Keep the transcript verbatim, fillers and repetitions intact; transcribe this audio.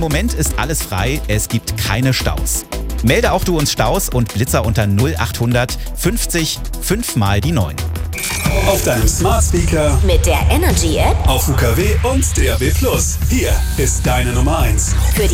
Moment ist alles frei, es gibt keine Staus. Melde auch du uns Staus und Blitzer unter null achthundert fünfzig fünf mal die neun. Auf deinem Smart Speaker, mit der Energy App, auf U K W und D A B plus. Hier ist deine Nummer eins. für